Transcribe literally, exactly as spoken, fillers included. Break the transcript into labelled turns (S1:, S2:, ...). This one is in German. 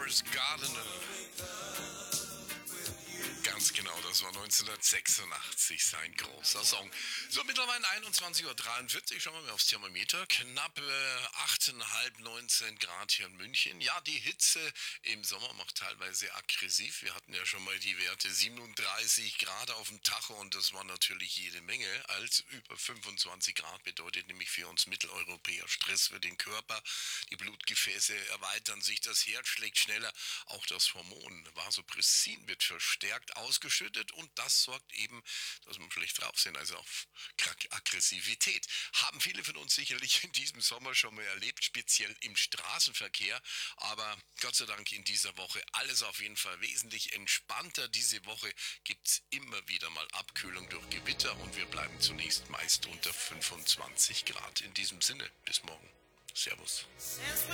S1: Lars Gardner. Ganz genau, das war neunzehnhundertsechsundachtzig sein großer Song. So, mittlerweile einundzwanzig Uhr dreiundvierzig, schauen wir mal aufs Thermometer. Knappe acht Komma fünf, neunzehn Grad hier in München. Ja, die Hitze im Sommer macht teilweise aggressiv. Wir hatten ja schon mal die Werte siebenunddreißig Grad auf dem Tacho und das war natürlich jede Menge. Als über fünfundzwanzig Grad bedeutet nämlich für uns Mitteleuropäer Stress für den Körper. Die Blutgefäße erweitern sich, das Herz schlägt schneller. Auch das Hormon Vasopressin wird verstärkt ausgeschüttet und das sorgt eben, dass wir schlecht drauf sind, also auf Aggressivität. Haben viele von uns sicherlich in diesem Sommer schon mal erlebt, speziell im Straßenverkehr, aber Gott sei Dank in dieser Woche alles auf jeden Fall wesentlich entspannter. Diese Woche gibt es immer wieder mal Abkühlung durch Gewitter und wir bleiben zunächst meist unter fünfundzwanzig Grad. In diesem Sinne, bis morgen. Servus.